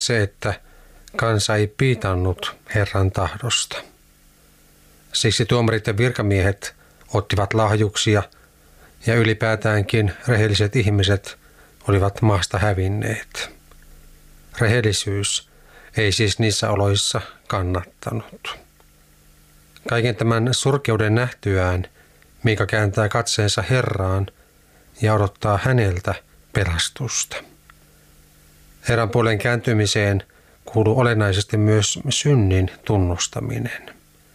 se, että kansa ei piitannut Herran tahdosta. Siksi tuomarit ja virkamiehet ottivat lahjuksia ja ylipäätäänkin rehelliset ihmiset olivat maasta hävinneet. Rehellisyys ei siis niissä oloissa kannattanut. Kaiken tämän surkeuden nähtyään Miika kääntää katseensa Herraan ja odottaa häneltä pelastusta. Herran puolen kääntymiseen kuuluu olennaisesti myös synnin tunnustaminen.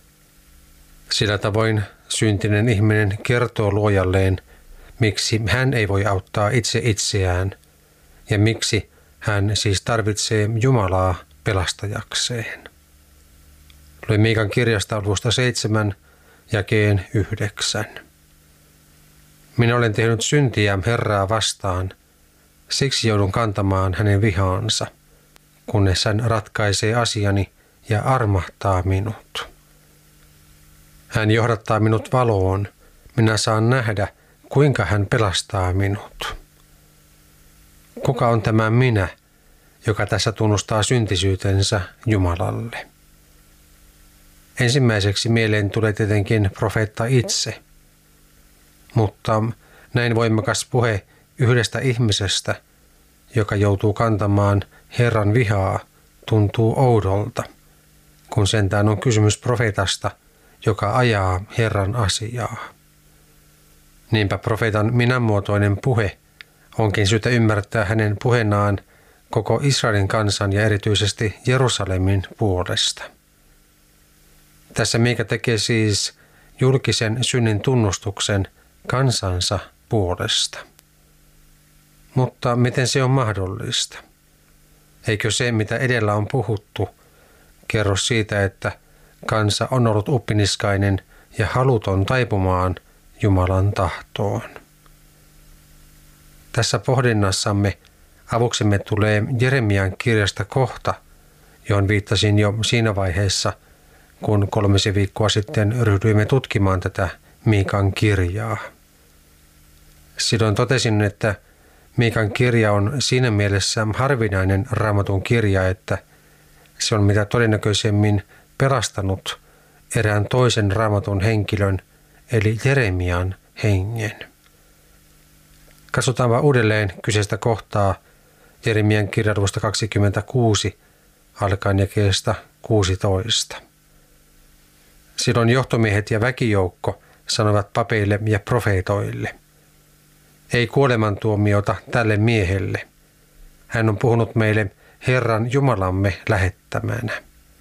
Sillä tavoin syntinen ihminen kertoo luojalleen, miksi hän ei voi auttaa itse itseään ja miksi hän siis tarvitsee Jumalaa pelastajakseen. Luen Miikan kirjasta luvusta 7, jakeen 9. Minä olen tehnyt syntiä Herraa vastaan, siksi joudun kantamaan hänen vihaansa, kunnes hän ratkaisee asiani ja armahtaa minut. Hän johdattaa minut valoon, minä saan nähdä, kuinka hän pelastaa minut. Kuka on tämä minä, joka tässä tunnustaa syntisyytensä Jumalalle? Ensimmäiseksi mieleen tulee tietenkin profeetta itse, mutta näin voimakas puhe yhdestä ihmisestä, joka joutuu kantamaan Herran vihaa, tuntuu oudolta, kun sentään on kysymys profeetasta, joka ajaa Herran asiaa. Niinpä profeetan minänmuotoinen puhe onkin syytä ymmärtää hänen puheenaan koko Israelin kansan ja erityisesti Jerusalemin puolesta. Tässä Miika tekee siis julkisen synnin tunnustuksen kansansa puolesta. Mutta miten se on mahdollista? Eikö se, mitä edellä on puhuttu, kerro siitä, että kansa on ollut uppiniskainen ja haluton taipumaan Jumalan tahtoon? Tässä pohdinnassamme avuksemme tulee Jeremian kirjasta kohta, johon viittasin jo siinä vaiheessa, kun 3 viikkoa sitten ryhdyimme tutkimaan tätä Miikan kirjaa. Silloin totesin, että Miikan kirja on siinä mielessä harvinainen Raamatun kirja, että se on mitä todennäköisemmin pelastanut erään toisen Raamatun henkilön, eli Jeremian hengen. Katsotaanpa uudelleen kyseistä kohtaa Jeremian kirjan luvusta 26 alkaen jakeesta 16. Silloin johtomiehet ja väkijoukko sanovat papeille ja profeetoille: ei kuolemantuomiota tälle miehelle. Hän on puhunut meille Herran Jumalamme lähettämänä.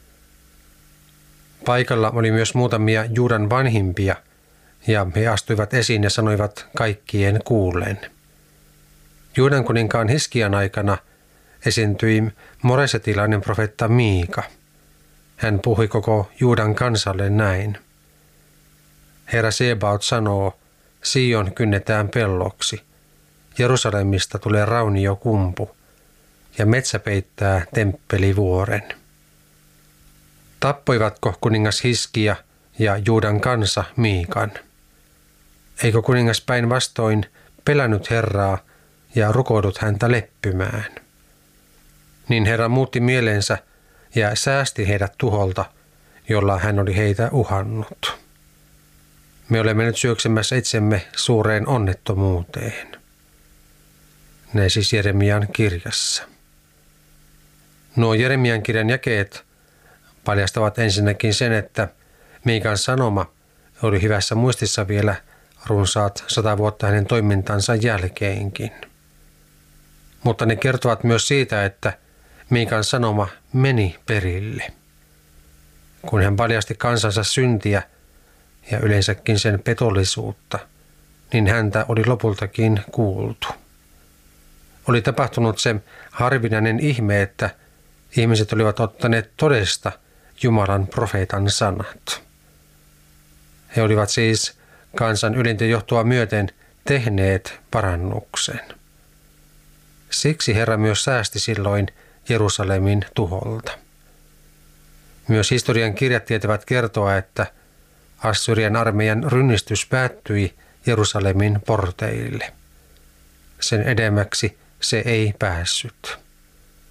Paikalla oli myös muutamia Juudan vanhimpia, ja he astuivat esiin ja sanoivat kaikkien kuullen. Juudan kuninkaan Hiskian aikana esiintyi moresetilainen profeetta Miika. Hän puhui koko Juudan kansalle näin: Herra Sebaot sanoo, Sion kynnetään pelloksi, Jerusalemista tulee rauniokumpu, ja metsä peittää temppelivuoren. Tappoivatko kuningas Hiskia ja Juudan kansa Miikan? Eikö kuningas päinvastoin pelännyt Herraa ja rukoillut häntä leppymään? Niin Herra muutti mielensä ja säästi heidät tuholta, jolla hän oli heitä uhannut. Me olemme nyt syöksemässä itsemme suureen onnettomuuteen. Näin siis Jeremian kirjassa. Nuo Jeremian kirjan jakeet paljastavat ensinnäkin sen, että Miikan sanoma oli hyvässä muistissa vielä runsaat 100 vuotta hänen toimintansa jälkeenkin. Mutta ne kertovat myös siitä, että Miikan sanoma meni perille. Kun hän paljasti kansansa syntiä ja yleensäkin sen petollisuutta, niin häntä oli lopultakin kuultu. Oli tapahtunut se harvinainen ihme, että ihmiset olivat ottaneet todesta Jumalan profeetan sanat. He olivat siis kansan ylintä johtoa myöten tehneet parannuksen. Siksi Herra myös säästi silloin Jerusalemin tuholta. Myös historian kirjat tietävät kertoa, että Assyrian armeijan rynnistys päättyi Jerusalemin porteille. Sen edemmäksi se ei päässyt.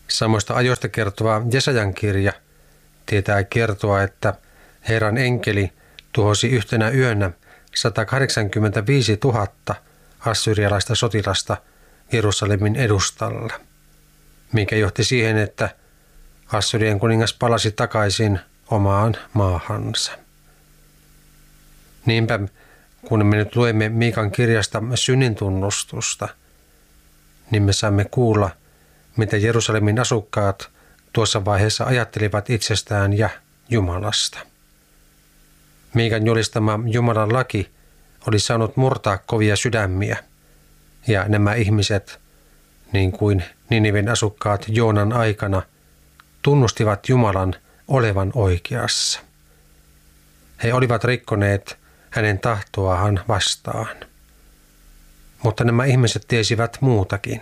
Samoista ajoista kertova Jesajan kirja tietää kertoa, että Herran enkeli tuhosi yhtenä yönä 185 000 assyrialaista sotilasta Jerusalemin edustalla, mikä johti siihen, että Assyrien kuningas palasi takaisin omaan maahansa. Niinpä, kun me nyt luemme Miikan kirjasta synnintunnustusta, niin me saamme kuulla, mitä Jerusalemin asukkaat tuossa vaiheessa ajattelivat itsestään ja Jumalasta. Miikan julistama Jumalan laki oli saanut murtaa kovia sydämiä, ja nämä ihmiset, niin kuin Niniven asukkaat Joonan aikana, tunnustivat Jumalan olevan oikeassa. He olivat rikkoneet hänen tahtoaan vastaan. Mutta nämä ihmiset tiesivät muutakin.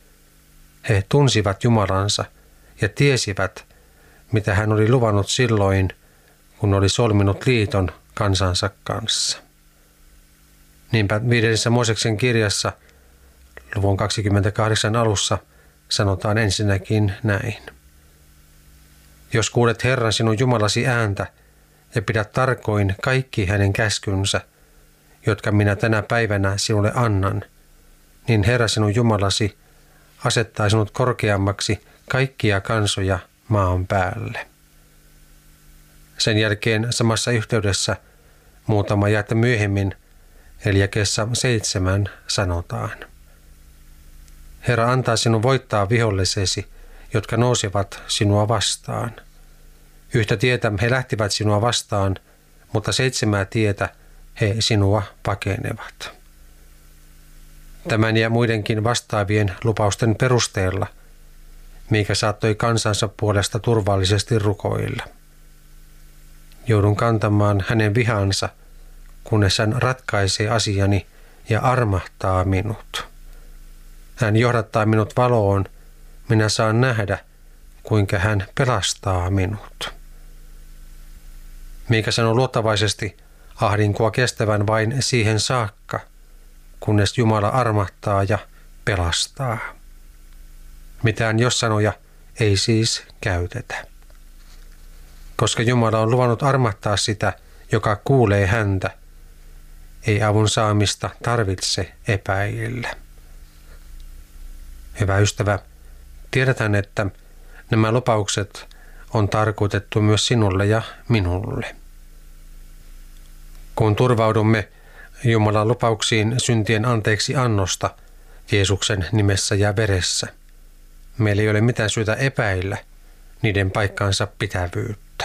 He tunsivat Jumalansa ja tiesivät, mitä hän oli luvannut silloin, kun oli solminut liiton kansansa kanssa. Niinpä 5. Mooseksen kirjassa luvun 28 alussa sanotaan ensinnäkin näin. Jos kuulet Herran sinun Jumalasi ääntä ja pidät tarkoin kaikki hänen käskynsä, jotka minä tänä päivänä sinulle annan, niin Herra sinun Jumalasi asettaa sinut korkeammaksi kaikkia kansoja maan päälle. Sen jälkeen samassa yhteydessä muutama jaetta myöhemmin, eli jakeessa 7 sanotaan. Herra antaa sinun voittaa vihollisesi, jotka nousevat sinua vastaan. Yhtä tietä he lähtivät sinua vastaan, mutta 7 tietä he sinua pakenevat. Tämän ja muidenkin vastaavien lupausten perusteella Miika saattoi kansansa puolesta turvallisesti rukoilla. Joudun kantamaan hänen vihansa, kunnes hän ratkaisee asiani ja armahtaa minut. Hän johdattaa minut valoon, minä saan nähdä, kuinka hän pelastaa minut. Miika sanoi luottavaisesti ahdinkoa kestävän vain siihen saakka, kunnes Jumala armahtaa ja pelastaa. Mitään jos-sanoja ei siis käytetä. Koska Jumala on luvannut armahtaa sitä, joka kuulee häntä, ei avun saamista tarvitse epäillä. Hyvä ystävä, tiedetään, että nämä lupaukset on tarkoitettu myös sinulle ja minulle. Kun turvaudumme Jumalan lupauksiin syntien anteeksi annosta Jeesuksen nimessä ja veressä, meillä ei ole mitään syytä epäillä niiden paikkaansa pitävyyttä.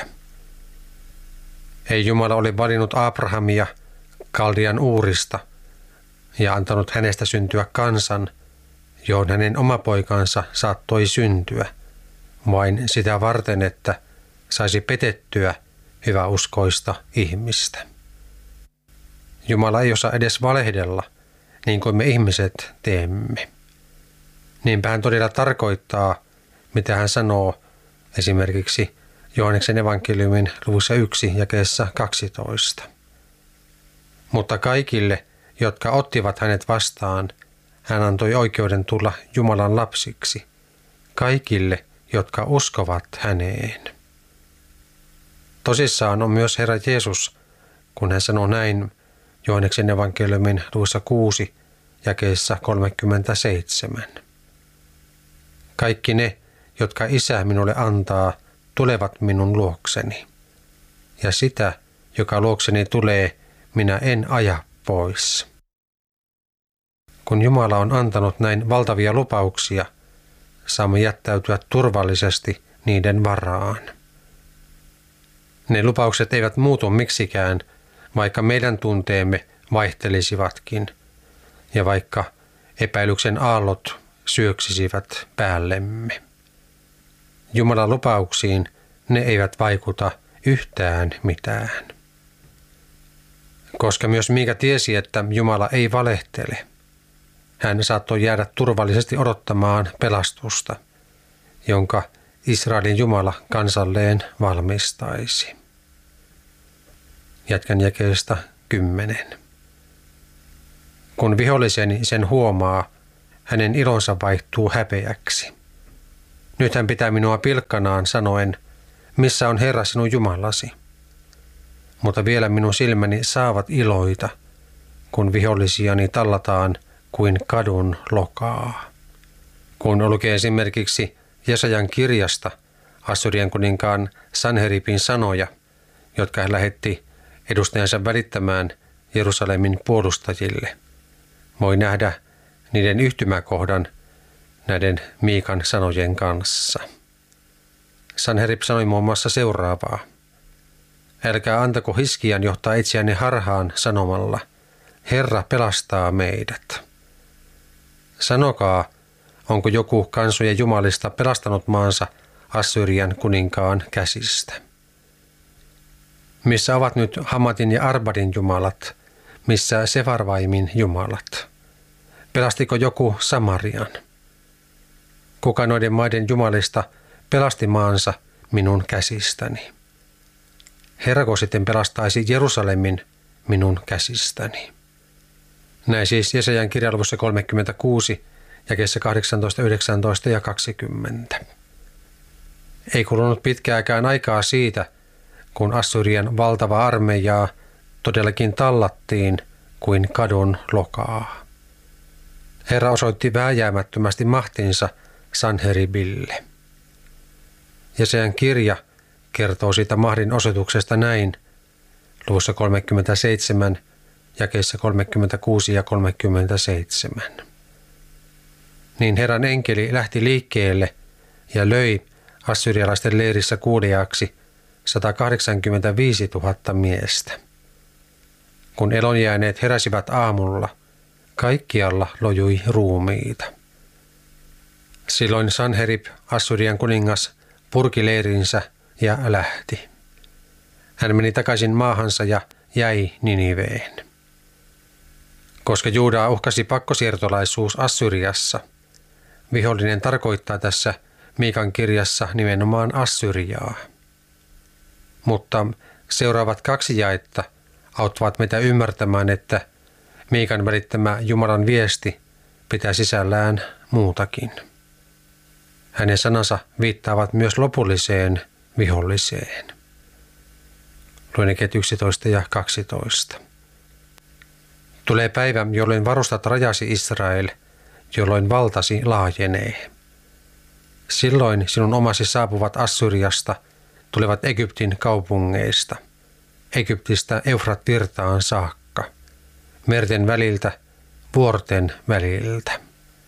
Ei Jumala ole valinnut Abrahamia Kaldian Uurista ja antanut hänestä syntyä kansan, johon hänen oma poikansa saattoi syntyä, vain sitä varten, että saisi petettyä hyväuskoista ihmistä. Jumala ei osaa edes valehdella, niin kuin me ihmiset teemme. Niinpä hän todella tarkoittaa, mitä hän sanoo esimerkiksi Johanneksen evankeliumin luvussa 1 jakeessa 12. Mutta kaikille, jotka ottivat hänet vastaan, hän antoi oikeuden tulla Jumalan lapsiksi, kaikille, jotka uskovat häneen. Tosissaan on myös Herra Jeesus, kun hän sanoo näin Johanneksen evankeliumin luvussa 6 jakeessa 37. Kaikki ne, jotka Isä minulle antaa, tulevat minun luokseni. Ja sitä, joka luokseni tulee, minä en aja pois. Kun Jumala on antanut näin valtavia lupauksia, saamme jättäytyä turvallisesti niiden varaan. Ne lupaukset eivät muutu miksikään, vaikka meidän tunteemme vaihtelisivatkin, ja vaikka epäilyksen aallot syöksisivät päällemme. Jumalan lupauksiin ne eivät vaikuta yhtään mitään. Koska myös Miika tiesi, että Jumala ei valehtele, hän saattoi jäädä turvallisesti odottamaan pelastusta, jonka Israelin Jumala kansalleen valmistaisi. Jatkan jakeesta 10. Kun viholliseni sen huomaa, hänen ilonsa vaihtuu häpeäksi. Nyt hän pitää minua pilkkanaan sanoen, missä on Herra sinun Jumalasi. Mutta vielä minun silmäni saavat iloita, kun vihollisiani tallataan kuin kadun lokaa. Kun lukee esimerkiksi Jesajan kirjasta Assyrian kuninkaan Sanheribin sanoja, jotka hän lähetti edustajansa välittämään Jerusalemin puolustajille, voi nähdä niiden yhtymäkohdan näiden Miikan sanojen kanssa. Sanherib sanoi muun muassa seuraavaa. Älkää antako Hiskian johtaa itseänne harhaan sanomalla, Herra pelastaa meidät. Sanokaa, onko joku kansojen jumalista pelastanut maansa Assyrian kuninkaan käsistä. Missä ovat nyt Hamatin ja Arbadin jumalat, missä Sefarvaimin jumalat? Pelastiko joku Samarian? Kuka noiden maiden jumalista pelasti maansa minun käsistäni? Herrako sitten pelastaisi Jerusalemin minun käsistäni? Näin siis Jesajan kirjaluvussa 36, jakeessa 18, 19 ja 20. Ei kulunut pitkääkään aikaa siitä, kun Assyrian valtava armeijaa todellakin tallattiin kuin kadun lokaa. Herra osoitti vääjäämättömästi mahtinsa Sanheribille. Jesajan kirja kertoo siitä mahdin osoituksesta näin luvussa 37, jakeissa 36 ja 37. Niin Herran enkeli lähti liikkeelle ja löi assyrialaisten leirissä kuuliaaksi 185 000 miestä. Kun elonjääneet heräsivät aamulla, kaikkialla lojui ruumiita. Silloin Sanherib, Assyrian kuningas, purki leirinsä ja lähti. Hän meni takaisin maahansa ja jäi Niniveen. Koska Juudaa uhkasi pakkosiirtolaisuus Assyriassa, vihollinen tarkoittaa tässä Miikan kirjassa nimenomaan Assyriaa. Mutta seuraavat 2 jaetta auttavat meitä ymmärtämään, että Miikan välittämä Jumalan viesti pitää sisällään muutakin. Hänen sanansa viittaavat myös lopulliseen viholliseen. Luen jakeet 11 ja 12. Tulee päivä, jolloin varustat rajasi Israel, jolloin valtasi laajenee. Silloin sinun omasi saapuvat Assyriasta, tulevat Egyptin kaupungeista, Egyptistä Eufrat-virtaan saakka, merten väliltä, vuorten väliltä.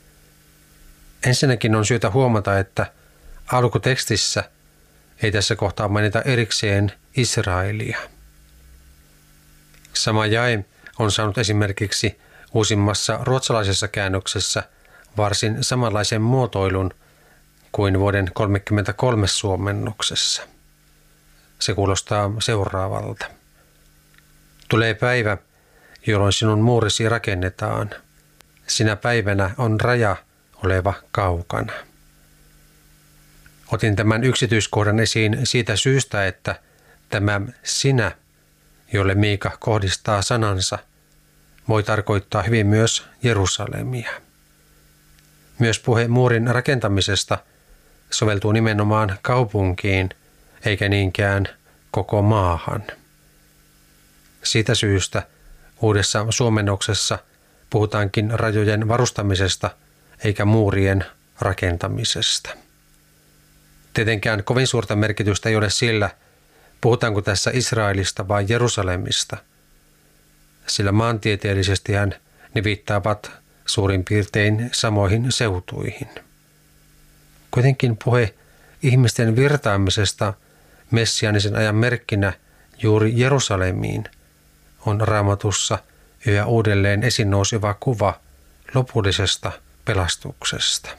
Ensinnäkin on syytä huomata, että alkutekstissä ei tässä kohtaa mainita erikseen Israelia. Sama jae on saanut esimerkiksi uusimmassa ruotsalaisessa käännöksessä varsin samanlaisen muotoilun kuin vuoden 1933 suomennoksessa. Se kuulostaa seuraavalta. Tulee päivä, jolloin sinun muurisi rakennetaan. Sinä päivänä on raja oleva kaukana. Otin tämän yksityiskohdan esiin siitä syystä, että tämä sinä, jolle Miika kohdistaa sanansa, voi tarkoittaa hyvin myös Jerusalemia. Myös puhe muurin rakentamisesta soveltuu nimenomaan kaupunkiin, eikä niinkään koko maahan. Siitä syystä uudessa suomennoksessa puhutaankin rajojen varustamisesta eikä muurien rakentamisesta. Tietenkään kovin suurta merkitystä ei ole sillä, puhutaanko tässä Israelista vai Jerusalemista, sillä maantieteellisestihän ne viittaavat suurin piirtein samoihin seutuihin. Kuitenkin puhe ihmisten virtaamisesta messiaanisen ajan merkkinä juuri Jerusalemiin on Raamatussa yhä uudelleen esiin nouseva kuva lopullisesta pelastuksesta.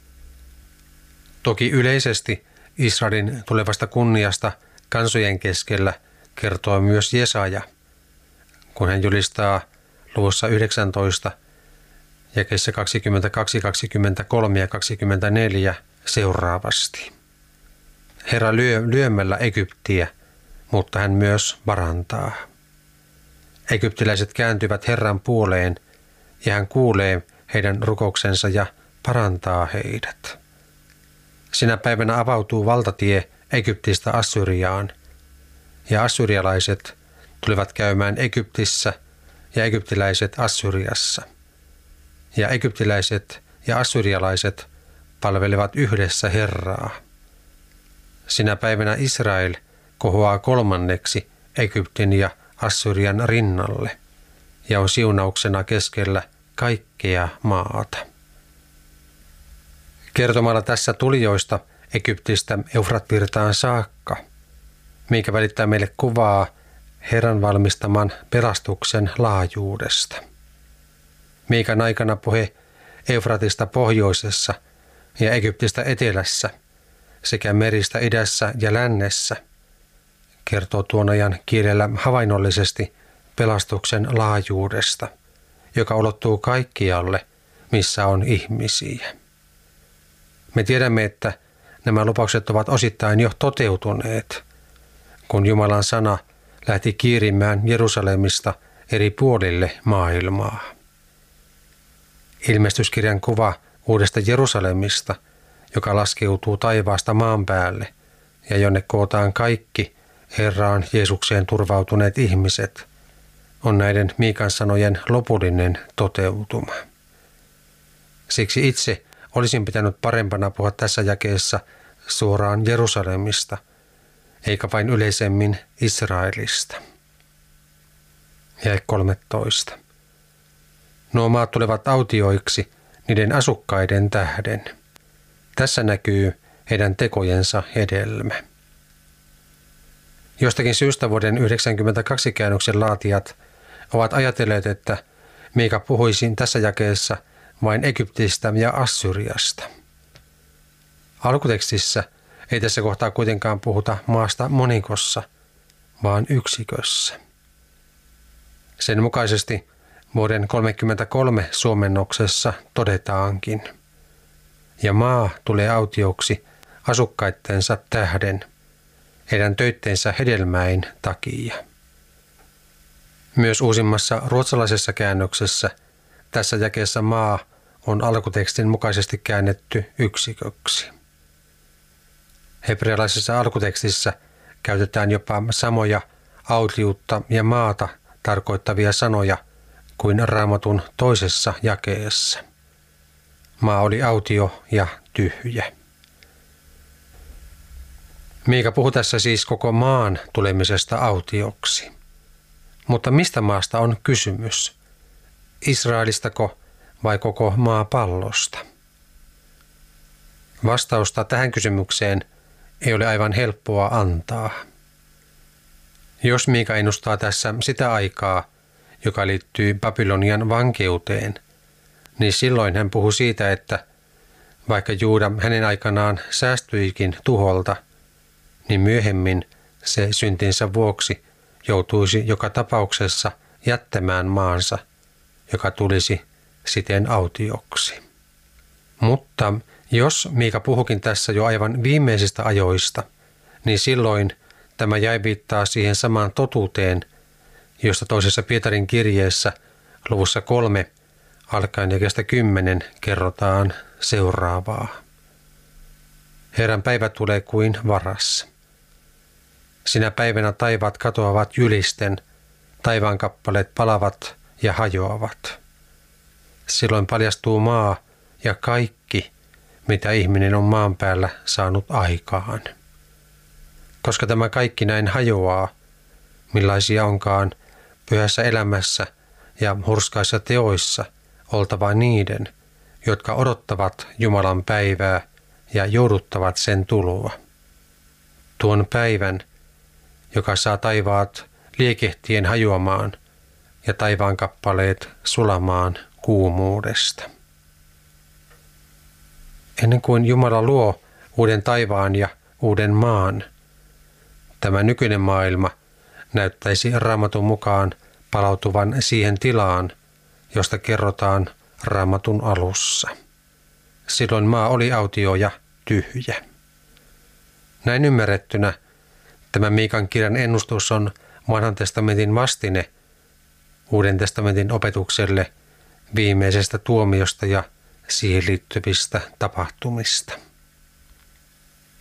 Toki yleisesti Israelin tulevasta kunniasta kansojen keskellä kertoo myös Jesaja, kun hän julistaa luvussa 19, jakeissa 22, 23 ja 24 seuraavasti. Herra lyö lyömällä Egyptiä, mutta hän myös parantaa. Egyptiläiset kääntyvät Herran puoleen ja hän kuulee heidän rukouksensa ja parantaa heidät. Sinä päivänä avautuu valtatie Egyptistä Assyriaan, ja assyrialaiset tulivat käymään Egyptissä ja egyptiläiset Assyriassa. Ja egyptiläiset ja assyrialaiset palvelevat yhdessä Herraa. Sinä päivänä Israel kohoaa kolmanneksi Egyptin ja Assyrian rinnalle ja on siunauksena keskellä kaikkea maata. Kertomalla tässä tulijoista Egyptistä Eufrat-virtaan saakka, mikä välittää meille kuvaa Herran valmistaman pelastuksen laajuudesta. Miikan aikana puhe Eufratista pohjoisessa ja Egyptistä etelässä sekä meristä idässä ja lännessä kertoo tuon ajan kielellä havainnollisesti pelastuksen laajuudesta, joka ulottuu kaikkialle, missä on ihmisiä. Me tiedämme, että nämä lupaukset ovat osittain jo toteutuneet, kun Jumalan sana lähti kiirimään Jerusalemista eri puolille maailmaa. Ilmestyskirjan kuva uudesta Jerusalemista, joka laskeutuu taivaasta maan päälle ja jonne kootaan kaikki Herraan Jeesukseen turvautuneet ihmiset, on näiden Miikan sanojen lopullinen toteutuma. Siksi itse olisin pitänyt parempana puhua tässä jakeessa suoraan Jerusalemista, eikä vain yleisemmin Israelista. Jae 13. Nuo maat tulevat autioiksi niiden asukkaiden tähden. Tässä näkyy heidän tekojensa hedelmä. Jostakin syystä vuoden 1992 käännöksen laatijat ovat ajatelleet, että Miika puhuisi tässä jakeessa vain Egyptistä ja Assyriasta. Alkutekstissä ei tässä kohtaa kuitenkaan puhuta maasta monikossa, vaan yksikössä. Sen mukaisesti vuoden 1933 suomennoksessa todetaankin: ja maa tulee autioksi asukkaittensa tähden, heidän töittensä hedelmäin takia. Myös uusimmassa ruotsalaisessa käännöksessä tässä jakeessa maa on alkutekstin mukaisesti käännetty yksiköksi. Hebrealaisessa alkutekstissä käytetään jopa samoja autiutta ja maata tarkoittavia sanoja kuin Raamatun toisessa jakeessa. Maa oli autio ja tyhjä. Miika puhuu tässä siis koko maan tulemisesta autioksi. Mutta mistä maasta on kysymys? Israelistako vai koko maapallosta? Vastausta tähän kysymykseen ei ole aivan helppoa antaa. Jos Miika ennustaa tässä sitä aikaa, joka liittyy Babylonian vankeuteen, niin silloin hän puhuu siitä, että vaikka Juuda hänen aikanaan säästyikin tuholta, niin myöhemmin se syntinsä vuoksi joutuisi joka tapauksessa jättämään maansa, joka tulisi siten autioksi. Mutta jos Miika puhukin tässä jo aivan viimeisistä ajoista, niin silloin tämä jae viittaa siihen samaan totuuteen, josta toisessa Pietarin kirjeessä luvussa 3 alkaen jakeesta 10 kerrotaan seuraavaa. Herran päivä tulee kuin varas. Sinä päivänä taivaat katoavat jylisten, taivaan kappaleet palavat ja hajoavat. Silloin paljastuu maa ja kaikki, mitä ihminen on maan päällä saanut aikaan. Koska tämä kaikki näin hajoaa, millaisia onkaan pyhässä elämässä ja hurskaissa teoissa oltava niiden, jotka odottavat Jumalan päivää ja jouduttavat sen tuloa. Tuon päivän, joka saa taivaat liekehtien hajoamaan ja taivaan kappaleet sulamaan kuumuudesta. Ennen kuin Jumala luo uuden taivaan ja uuden maan, tämä nykyinen maailma näyttäisi Raamatun mukaan palautuvan siihen tilaan, josta kerrotaan Raamatun alussa. Silloin maa oli autio ja tyhjä. Näin ymmärrettynä tämä Miikan kirjan ennustus on Vanhan testamentin vastine Uuden testamentin opetukselle viimeisestä tuomiosta ja siihen liittyvistä tapahtumista.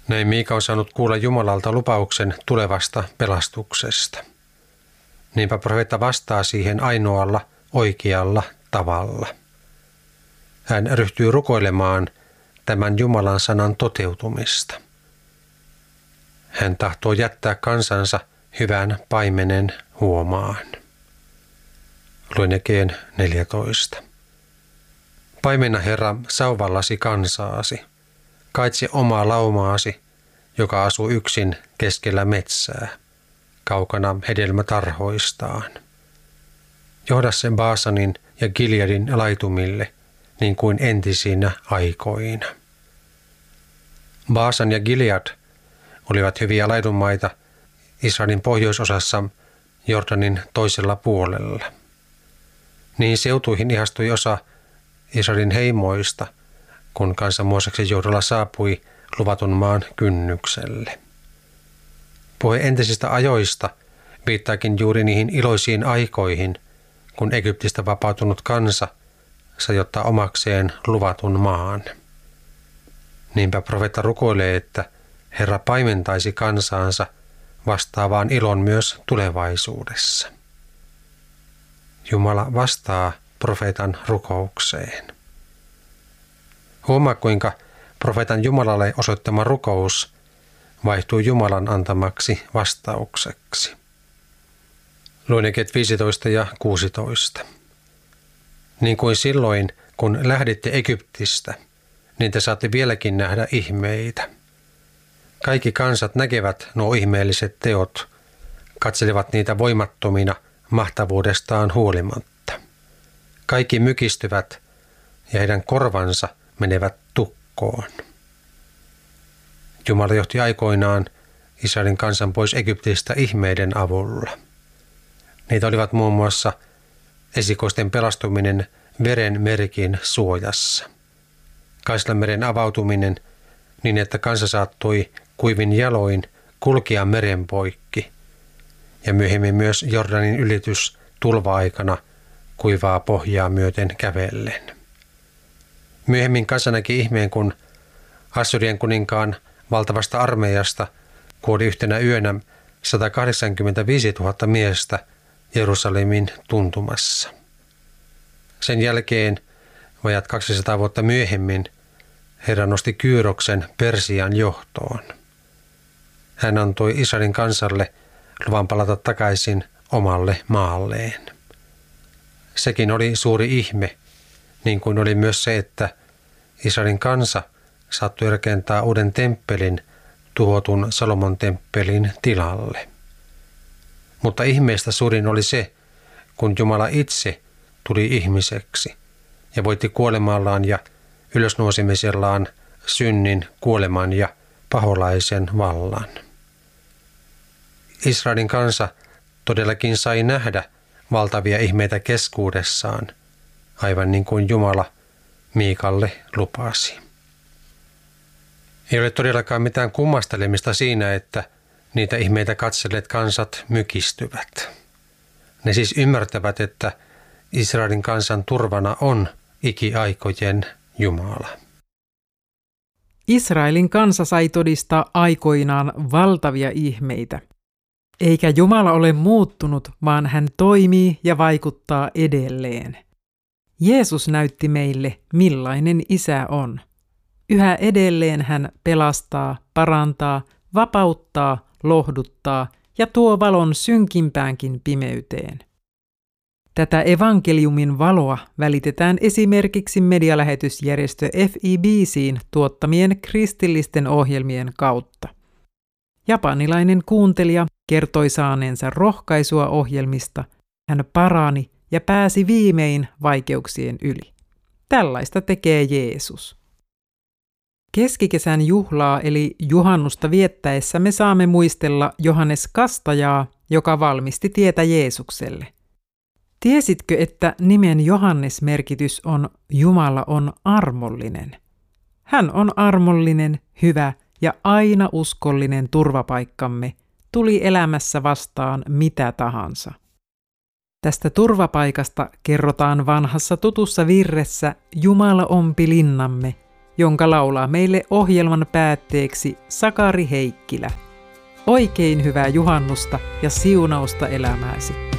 Näin Miika on saanut kuulla Jumalalta lupauksen tulevasta pelastuksesta. Niinpä profeetta vastaa siihen ainoalla oikealla tavalla. Hän ryhtyy rukoilemaan tämän Jumalan sanan toteutumista. Hän tahtoo jättää kansansa hyvän paimenen huomaan. Luen Jakeen 14. Paimenna Herra sauvallasi kansaasi, kaitse omaa laumaasi, joka asuu yksin keskellä metsää, kaukana hedelmätarhoistaan. Johda sen Baasanin ja Gileadin laitumille, niin kuin entisinä aikoina. Baasan ja Gilead olivat hyviä laidunmaita Israelin pohjoisosassa Jordanin toisella puolella. Niihin seutuihin ihastui osa Israelin heimoista, kun kansa Mooseksen johdolla saapui luvatun maan kynnykselle. Puhe entisistä ajoista viittaakin juuri niihin iloisiin aikoihin, kun Egyptistä vapautunut kansa sai ottaa omakseen luvatun maan. Niinpä profeetta rukoilee, että Herra paimentaisi kansaansa vastaavaan ilon myös tulevaisuudessa. Jumala vastaa profeetan rukoukseen. Huomaa, kuinka profeetan Jumalalle osoittama rukous vaihtuu Jumalan antamaksi vastaukseksi. Luen Jakeet 15 ja 16. Niin kuin silloin, kun lähditte Egyptistä, niin te saatte vieläkin nähdä ihmeitä. Kaikki kansat näkevät nuo ihmeelliset teot, katselevat niitä voimattomina mahtavuudestaan huolimatta. Kaikki mykistyvät ja heidän korvansa menevät tukkoon. Jumala johti aikoinaan Israelin kansan pois Egyptistä ihmeiden avulla. Niitä olivat muun muassa esikoisten pelastuminen veren merkin suojassa, Kaislanmeren avautuminen niin, että kansa saattoi kuivin jaloin kulkea meren poikki, ja myöhemmin myös Jordanin ylitys tulva-aikana kuivaa pohjaa myöten kävellen. Myöhemmin kansa näki ihmeen, kun Assyrian kuninkaan valtavasta armeijasta kuoli yhtenä yönä 185 000 miestä Jerusalemin tuntumassa. Sen jälkeen, vajat 200 vuotta myöhemmin, Herra nosti Kyyroksen Persian johtoon. Hän antoi Israelin kansalle luvan palata takaisin omalle maalleen. Sekin oli suuri ihme, niin kuin oli myös se, että Israelin kansa saattoi rakentaa uuden temppelin tuhotun Salomon temppelin tilalle. Mutta ihmeistä suurin oli se, kun Jumala itse tuli ihmiseksi ja voitti kuolemallaan ja ylösnousemisellaan synnin, kuoleman ja paholaisen vallan. Israelin kansa todellakin sai nähdä valtavia ihmeitä keskuudessaan, aivan niin kuin Jumala Miikalle lupasi. Ei ole todellakaan mitään kummastelemista siinä, että niitä ihmeitä katselleet kansat mykistyvät. Ne siis ymmärtävät, että Israelin kansan turvana on ikiaikojen Jumala. Israelin kansa sai todistaa aikoinaan valtavia ihmeitä. Eikä Jumala ole muuttunut, vaan hän toimii ja vaikuttaa edelleen. Jeesus näytti meille, millainen Isä on. Yhä edelleen hän pelastaa, parantaa, vapauttaa, lohduttaa ja tuo valon synkimpäänkin pimeyteen. Tätä evankeliumin valoa välitetään esimerkiksi medialähetysjärjestö FEBC:n tuottamien kristillisten ohjelmien kautta. Japanilainen kuuntelija kertoi saaneensa rohkaisua ohjelmista. Hän parani ja pääsi viimein vaikeuksien yli. Tällaista tekee Jeesus. Keskikesän juhlaa eli juhannusta viettäessä me saamme muistella Johannes Kastajaa, joka valmisti tietä Jeesukselle. Tiesitkö, että nimen Johannes merkitys on Jumala on armollinen? Hän on armollinen, hyvä ja aina uskollinen turvapaikkamme, tuli elämässä vastaan mitä tahansa. Tästä turvapaikasta kerrotaan vanhassa tutussa virressä Jumala ompi linnamme, jonka laulaa meille ohjelman päätteeksi Sakari Heikkilä. Oikein hyvää juhannusta ja siunausta elämääsi.